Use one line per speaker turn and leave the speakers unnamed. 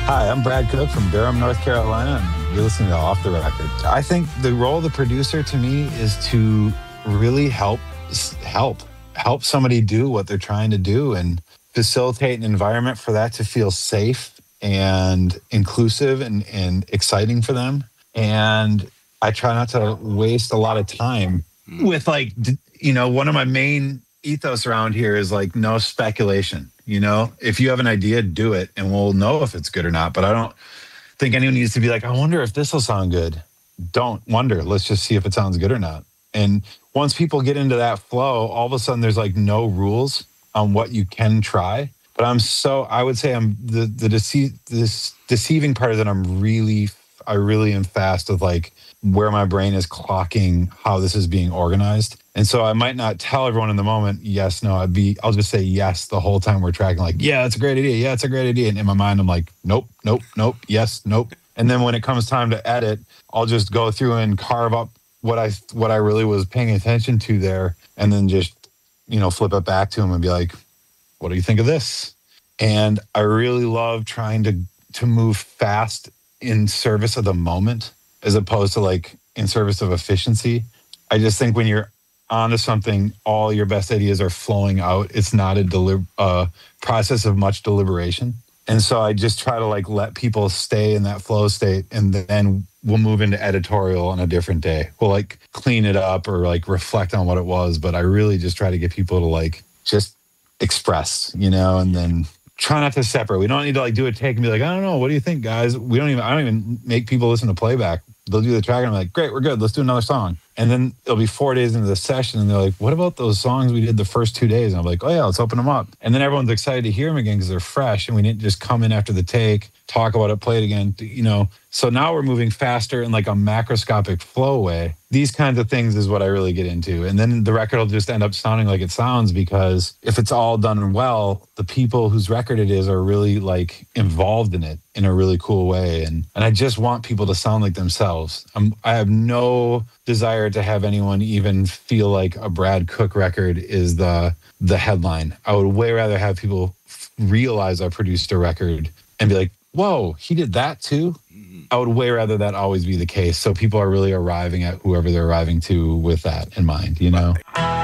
Hi, I'm Brad Cook from Durham, North Carolina, and you're listening to Off the Record. I think the role of the producer to me is to really help somebody do what they're trying to do and facilitate an environment for that to feel safe and inclusive and exciting for them. And I try not to waste a lot of time with one of my main ethos around here is like no speculation. If you have an idea, do it and we'll know if it's good or not. But I don't think anyone needs to be like, I wonder if this will sound good. Don't wonder. Let's just see if it sounds good or not. And once people get into that flow, all of a sudden there's like no rules on what you can try. But I would say I'm this deceiving part is that I really am fast with like where my brain is clocking how this is being organized. And so I might not tell everyone in the moment, yes, no, I'll just say yes the whole time we're tracking, like, yeah, that's a great idea. Yeah, it's a great idea. And in my mind, I'm like, nope, nope, nope, yes, nope. And then when it comes time to edit, I'll just go through and carve up what I really was paying attention to there, and then just, flip it back to him and be like, what do you think of this? And I really love trying to move fast in service of the moment as opposed to like in service of efficiency. I just think when you're onto something, all your best ideas are flowing out. It's not a process of much deliberation. And so I just try to like let people stay in that flow state, and then we'll move into editorial on a different day. We'll like clean it up or like reflect on what it was. But I really just try to get people to like just express, and then try not to separate. We don't need to like do a take and be like, I don't know, what do you think, guys? I don't even make people listen to playback. They'll do the track and I'm like, great, we're good. Let's do another song. And then it'll be 4 days into the session and they're like, what about those songs we did the first 2 days? And I'm like, oh yeah, let's open them up. And then everyone's excited to hear them again because they're fresh and we didn't just come in after the take, talk about it, play it again, So now we're moving faster in like a macroscopic flow way. These kinds of things is what I really get into. And then the record will just end up sounding like it sounds, because if it's all done well, the people whose record it is are really like involved in it in a really cool way. And I just want people to sound like themselves. I have no desire to have anyone even feel like a Brad Cook record is the headline. I would way rather have people realize I produced a record and be like, whoa, he did that too? I would way rather that always be the case. So people are really arriving at whoever they're arriving to with that in mind,